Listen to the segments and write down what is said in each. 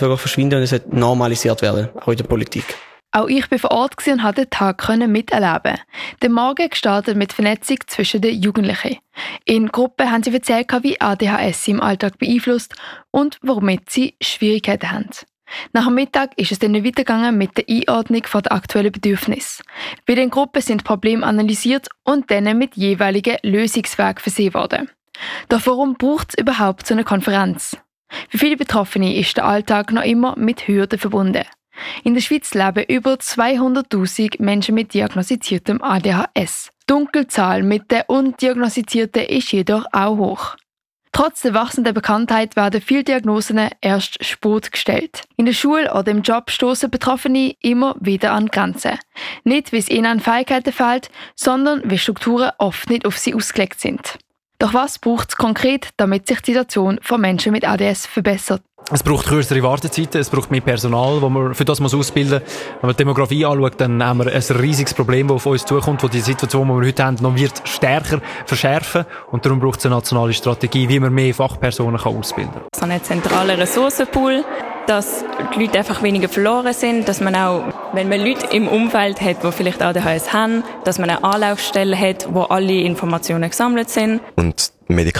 verschwinden und es sollte normalisiert werden, auch in der Politik. Auch ich war vor Ort und konnte den Tag miterleben. Der Morgen gestartet mit Vernetzung zwischen den Jugendlichen. In Gruppen haben sie erzählt, wie ADHS sie im Alltag beeinflusst und womit sie Schwierigkeiten haben. Nach dem Mittag ist es dann weitergegangen mit der Einordnung der aktuellen Bedürfnisse. Bei den Gruppen sind Probleme analysiert und dann mit jeweiligen Lösungswegen versehen worden. Doch warum braucht es überhaupt so eine Konferenz? Für viele Betroffene ist der Alltag noch immer mit Hürden verbunden. In der Schweiz leben über 200'000 Menschen mit diagnostiziertem ADHS. Die Dunkelzahl mit den Undiagnostizierten ist jedoch auch hoch. Trotz der wachsenden Bekanntheit werden viele Diagnosen erst spät gestellt. In der Schule oder im Job stoßen Betroffene immer wieder an Grenzen. Nicht, weil es ihnen an Fähigkeiten fehlt, sondern weil Strukturen oft nicht auf sie ausgelegt sind. Doch was braucht es konkret, damit sich die Situation von Menschen mit ADS verbessert? Es braucht kürzere Wartezeiten, es braucht mehr Personal, für das man ausbilden muss. Wenn man die Demografie anschaut, dann haben wir ein riesiges Problem, das auf uns zukommt, das die Situation, die wir heute haben, noch wird stärker verschärfen. Und darum braucht es eine nationale Strategie, wie man mehr Fachpersonen ausbilden kann. So einen zentralen Ressourcenpool, dass die Leute einfach weniger verloren sind, dass man auch, wenn man Leute im Umfeld hat, die vielleicht ADHS haben, dass man eine Anlaufstelle hat, wo alle Informationen gesammelt sind. Und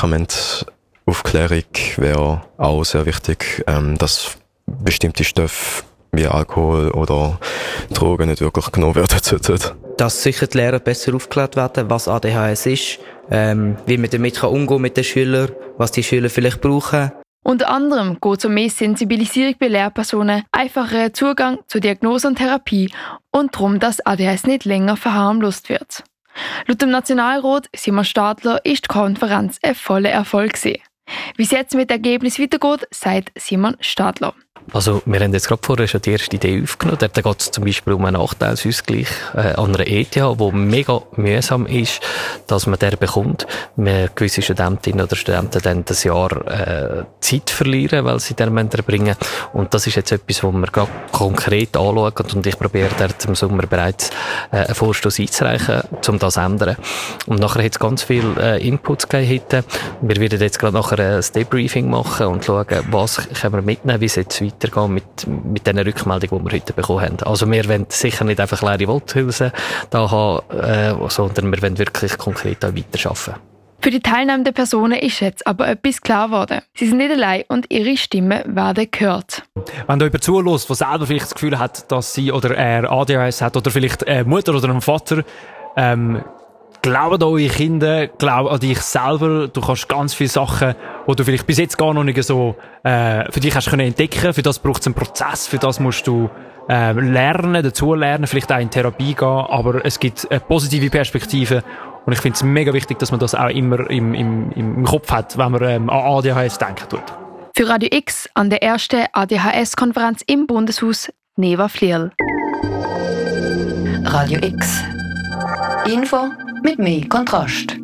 Medikamentaufklärung wäre auch sehr wichtig, dass bestimmte Stoffe wie Alkohol oder Drogen nicht wirklich genommen werden sollten. Dass sicher die Lehrer besser aufgeklärt werden, was ADHS ist, wie man damit umgehen mit den Schülern, was die Schüler vielleicht brauchen. Unter anderem geht es um mehr Sensibilisierung bei Lehrpersonen, einfacherer Zugang zur Diagnose und Therapie und darum, dass ADHS nicht länger verharmlost wird. Laut dem Nationalrat Simon Stadler ist die Konferenz ein voller Erfolg gewesen. Wie es jetzt mit dem Ergebnis weitergeht, sagt Simon Stadler. Also wir haben jetzt gerade vorher schon die erste Idee aufgenommen. Da geht es zum Beispiel um einen Nachteilsausgleich an einer ETH, wo mega mühsam ist, dass man der bekommt. Gewisse Studentinnen oder Studenten dann das Jahr Zeit verlieren, weil sie den erbringen. Und das ist jetzt etwas, was wir gerade konkret anschauen. Und ich probiere dort im Sommer bereits einen Vorstoss einzureichen, um das zu ändern. Und nachher hat es ganz viele Inputs gegeben. Wir werden jetzt gerade nachher ein Debriefing machen und schauen, was können wir mitnehmen, wie es jetzt weitergehen mit den Rückmeldungen, die wir heute bekommen haben. Also wir wollen sicher nicht einfach leere Worthülsen da haben, sondern wir wollen wirklich konkret auch weiterarbeiten. Für die teilnehmenden Personen ist jetzt aber etwas klar geworden. Sie sind nicht allein und ihre Stimmen werden gehört. Wenn da jemand zuhört, der selber vielleicht das Gefühl hat, dass sie oder er ADHS hat oder vielleicht eine Mutter oder ein Vater, glaubt an eure Kinder, glaubt an dich selber. Du kannst ganz viele Sachen, die du vielleicht bis jetzt gar noch nicht so für dich hast können entdecken. Für das braucht es einen Prozess, für das musst du lernen, dazulernen, vielleicht auch in Therapie gehen. Aber es gibt eine positive Perspektive. Und ich finde es mega wichtig, dass man das auch immer im Kopf hat, wenn man an ADHS denken tut. Für Radio X an der ersten ADHS-Konferenz im Bundeshaus Neva Flierl. Radio X. Info mit mehr Kontrast.